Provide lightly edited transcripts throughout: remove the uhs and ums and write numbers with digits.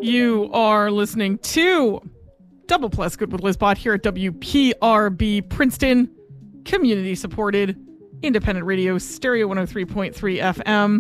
You are listening to Double Plus Good with Lizbot here at WPRB Princeton, community supported, independent radio, stereo 103.3 FM.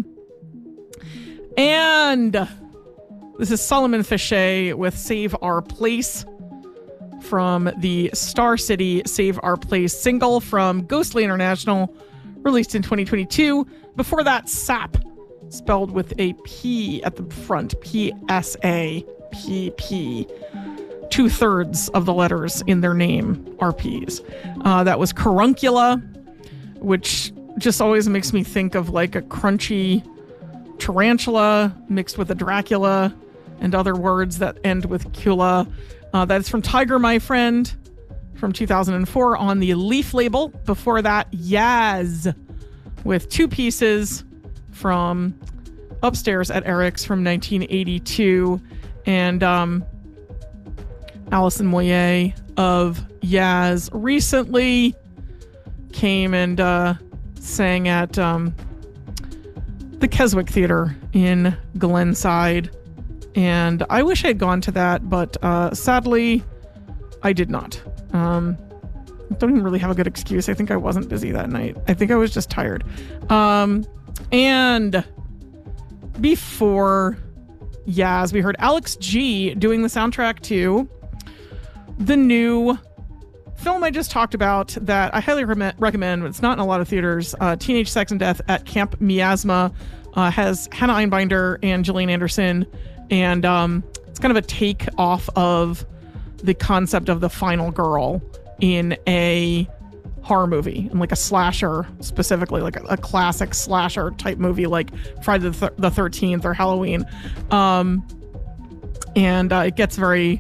And this is Solomon Fichet with Save Our Place from the Star City Save Our Place single from Ghostly International, released in 2022. Before that, SAP, spelled with a P at the front, P-S-A-P-P. 2/3 of the letters in their name are P's. That was Caruncula, which just always makes me think of like a crunchy tarantula mixed with a Dracula and other words that end with cula. That's from Tiger, My Friend, from 2004 on the Leaf label. Before that, Yaz with Two Pieces from Upstairs at Eric's from 1982. And Alison Moyer of Yaz recently came and sang at the Keswick Theater in Glenside. And I wish I had gone to that, but sadly, I did not. I don't even really have a good excuse. I think I wasn't busy that night. I think I was just tired. And before Yaz, we heard Alex G doing the soundtrack to the new film I just talked about that I highly recommend. It's not in a lot of theaters. Teenage Sex and Death at Camp Miasma has Hannah Einbinder and Gillian Anderson. And it's kind of a take off of the concept of the final girl in a horror movie, and like a slasher, specifically like a classic slasher type movie like Friday the 13th or Halloween. And it gets very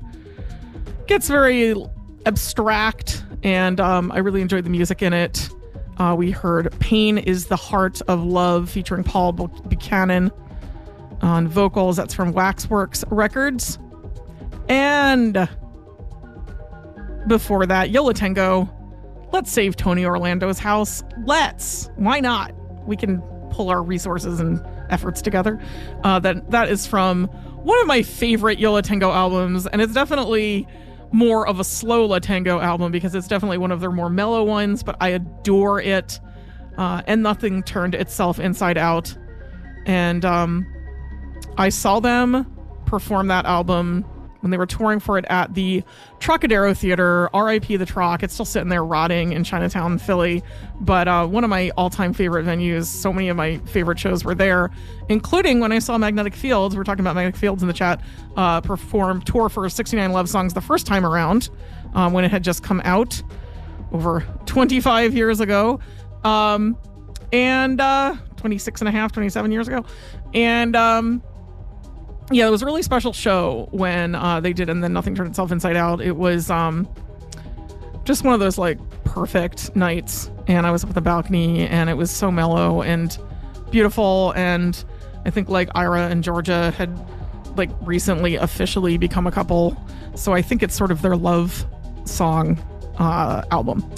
abstract, and I really enjoyed the music in it. We heard Pain is the Heart of Love featuring Paul Buchanan on vocals. That's from Waxworks Records. And before that, Yo La Tengo, Let's Save Tony Orlando's House. Why not? We can pull our resources and efforts together. That is from one of my favorite Yo La Tengo albums, and it's definitely more of a slow La Tengo album because it's definitely one of their more mellow ones, but I adore it. And Nothing Turned Itself Inside Out. And I saw them perform that album when they were touring for it at the Trocadero Theater, R.I.P. the Troc. It's still sitting there rotting in Chinatown, Philly. But one of my all-time favorite venues. So many of my favorite shows were there, including when I saw Magnetic Fields. We're talking about Magnetic Fields in the chat. Tour for 69 Love Songs the first time around, when it had just come out over 25 years ago. And 26 and a half, 27 years ago. And yeah, it was a really special show when they did And Then Nothing Turned Itself Inside Out. It was just one of those like perfect nights, and I was up at the balcony, and it was so mellow and beautiful. And I think like Ira and Georgia had like recently officially become a couple, so I think it's sort of their love song album,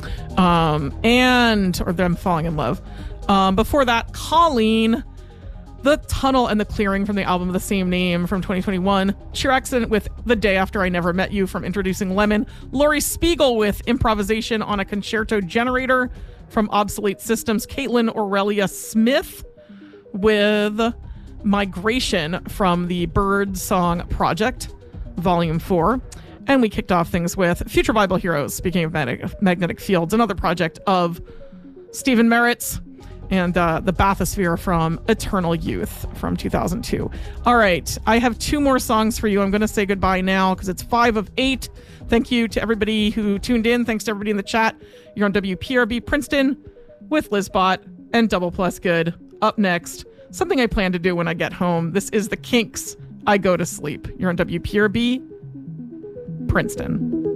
or them falling in love. Before that, Colleen, The Tunnel and the Clearing from the album of the same name from 2021. Sheer Accident with The Day After I Never Met You from Introducing Lemon. Laurie Spiegel with Improvisation on a Concerto Generator from Obsolete Systems. Caitlin Aurelia Smith with Migration from the Bird Song Project, Volume 4. And we kicked off things with Future Bible Heroes, speaking of Magnetic Fields, another project of Stephen Merritt's, and the Bathysphere from Eternal Youth from 2002. All right, I have two more songs for you. I'm going to say goodbye now because it's 5 of 8. Thank you to everybody who tuned in. Thanks to everybody in the chat. You're on WPRB Princeton with Lizbot and Double Plus Good. Up next, something I plan to do when I get home. This is the Kinks, I Go to Sleep. You're on WPRB Princeton.